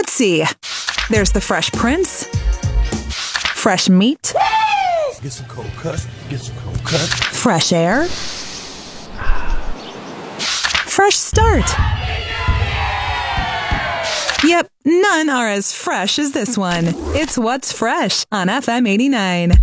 Let's see. There's the Fresh Prince. Fresh meat. Get some cold cuts. Get some cold cuts. Fresh air. Fresh start. Yep, none are as fresh as this one. It's What's Fresh on FM 89.